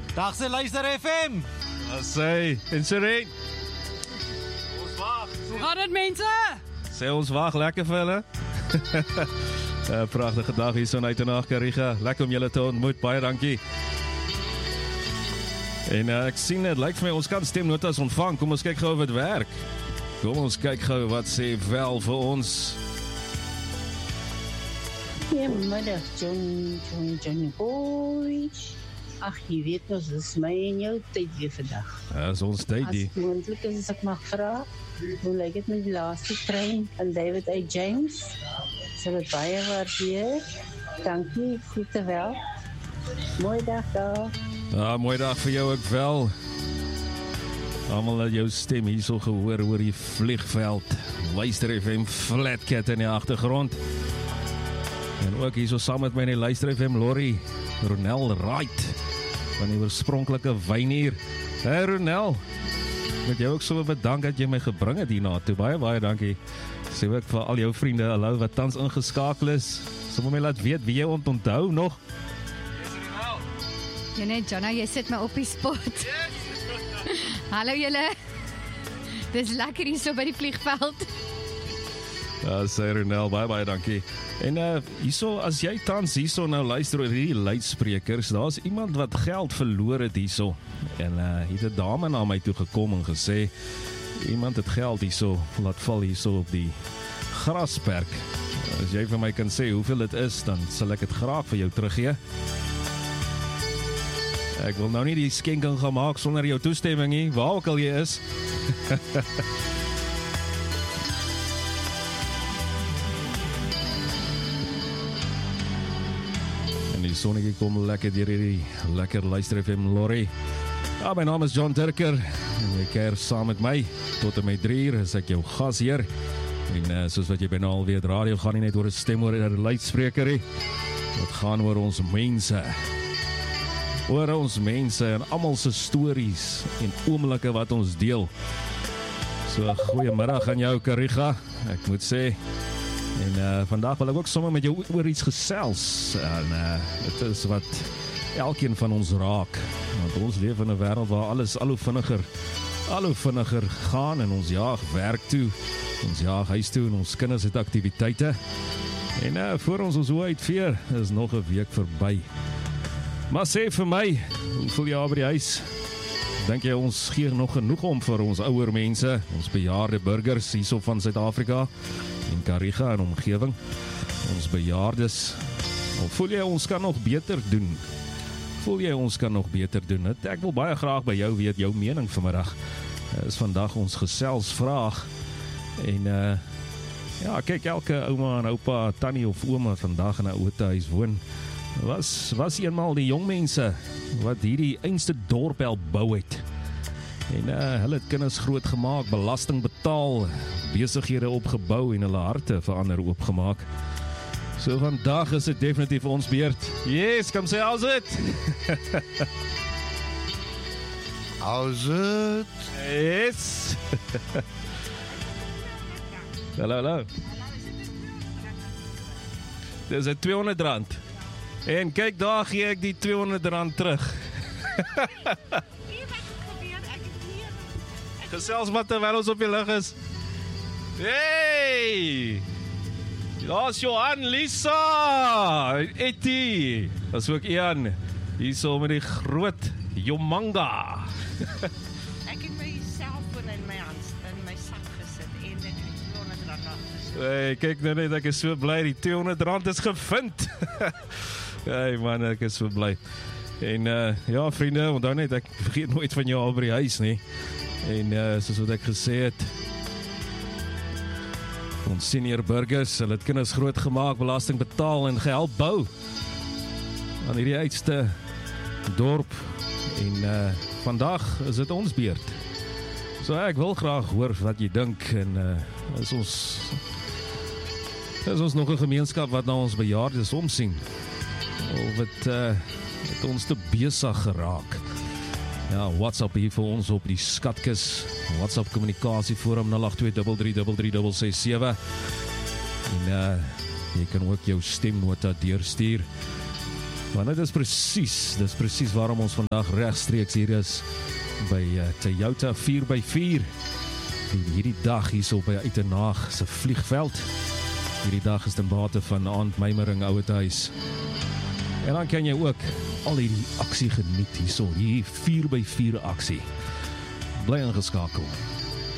Dag sy luister FM. Sê, en Sereen. Ons wag. Hoe gaan dit mense? Sê ons wag lekker vir hulle. Pragtige dag hier so uit en na Kariga. Lekker om julle te ontmoet. Baie dankie. En ek sien dit lyk vir my ons kan stemnotas ontvang. Kom ons kyk gou of dit werk. Kom ons kyk gou wat sê wel vir ons. Goeiemiddag Johnny boy. Ag, jy weet ons is my en jou tyd weer vandag. Dis ons tyd die. As moontlik is as ek mag vra, hoe lyk dit met die laaste trein van David A. James? Sal dit baie waardeer. Dankie, groete wel. Mooi dag daar. Mooi dag vir jou ook wel. Almal het jou stem hierso gehoor oor die vliegveld. Luister FM Flatcat in die agtergrond. En ook hierso saam met my in die Luister FM Lorry, Ronel Wright van die oorspronklike Wynier. Hey Ronel, moet jou ook so bedank dat jy my gebring het hierna toe. Baie dankie. Sê ook vir al jou vriende, hallo wat tans ingeskakel is. Sommige my laat weet wie jy onthou nog. Ja nee, Jonna, jy sit my op die spot. Hallo julle. Dis lekker hier so by die vliegveld. Sê Ronel, baie dankie. En hierso, as jy tans hierso nou luister oor hierdie luidsprekers, daar's iemand wat geld verloor het hierso. En het 'n dame na my toe gekom en gesê, iemand het geld hierso laat val hierso op die grasperk. As jy vir my kan sê hoeveel dit is, dan sal ek dit graag vir jou teruggee. Ek wil nou nie die skenking gaan maak sonder jou toestemming nie, waar ook al jy is. En die sonnetjie kom lekker deur hierdie lekker Luister FM Lorry. Ja, my naam is John Turker en jy keer saam met my tot en met 3 uur is ek jou gasheer. En soos wat jy byna al weet, radio gaan nie net oor 'n stem oor 'n luidspreker nie. Dit gaan oor ons mense. Oor ons mense en almal se stories en oomblikke wat ons deel. So goeiemiddag aan jou Kariga, ek moet sê. En vandag wil ek ook sommer met jou oor iets gesels. En dit is wat elkeen van ons raak. Want ons leef in 'n wêreld waar alles al hoe vinniger gaan en ons jaag werk toe, ons jaag huis toe en ons kinders het aktiwiteite. En voor ons oë uitveer is nog 'n week verby. Maar sê vir my, hoe voel jy by die huis? Dink jy ons gee nog genoeg om vir ons ouer mense, ons bejaarde burgers hierso van Suid-Afrika en Kariga en omgewing, ons bejaardes? Of voel jy ons kan nog beter doen? Voel jy ons kan nog beter doen? Ek wil baie graag by jou weet, jou mening vanmiddag. Is vandag ons geselsvraag. En ja, kyk, elke ouma en oupa, tannie of ouma vandag in 'n ouete huis woon. Was eenmaal die jong mense wat hierdie einste dorp bou het. En hulle het kinders groot gemaak, belasting betaal, besighede opgebou en hulle harte vir ander oopgemaak. So vandag is dit definitief ons beurt. Yes, kom sê, how's it? How's it? Yes. Hallo. Dis R200. En kyk, daar gee ek die R200 terug. Gesels maar terwyl ons op die lug is. Hey! Daar's Johan, Lisa, Etty. Dat is ook Ian. Hier so met die groot Jomanga. Ek het my selfoon in my sak gesit en ek het R200 Hey, kyk nou net, ek is so bly, die R200 is gevind. Hey man, ek is so bly. En ja vriende, onthou net, ek vergeet nooit van jou al by die huis nie. En soos wat ek gesê het, ons senior burgers, hulle het kinders groot gemaak, belasting betaal en gehelp bou aan hierdie oudste dorp. En vandag is dit ons beurt. So ek wil graag hoor wat jy dink. En is ons nog 'n gemeenskap wat na ons bejaardes omsien? Of het ons te besig geraak? Ja, WhatsApp hier vir ons op die skatkis. WhatsApp kommunikasieforum 0823336667. En jy kan ook jou stemnota deurstuur. Want dit is presies waarom ons vandag regstreeks hier is by Toyota 4x4. Hierdie dag hierso by Uitenhaag se vliegveld. Hierdie dag is ten bate van Aand Meimering Ouetehuis. En dan kan jy ook al hierdie aksie geniet hierso, hier 4x4 aksie. Bly ingeskakel.